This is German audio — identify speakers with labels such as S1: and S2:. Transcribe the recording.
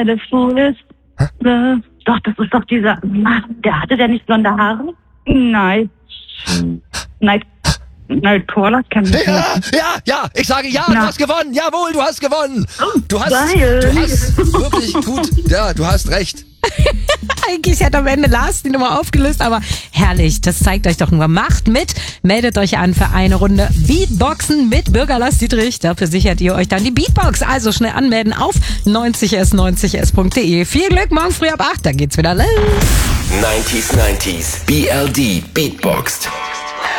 S1: des Fohles. Doch, das ist doch dieser... Der hatte der nicht blonde Haare? Nein. Nein, Paula kann ich nicht.
S2: Ja, ich sage ja, du hast gewonnen. Jawohl, du hast gewonnen. Du hast wirklich gut, ja, du hast recht.
S3: Eigentlich hat am Ende Lars die Nummer aufgelöst, aber herrlich, das zeigt euch doch nur. Macht mit, meldet euch an für eine Runde Beatboxen mit Bürger Lars Dietrich. Dafür sichert ihr euch dann die Beatbox. Also schnell anmelden auf 90s90s.de. Viel Glück, morgen früh ab 8, da geht's wieder los.
S4: 90s BLD Beatboxed.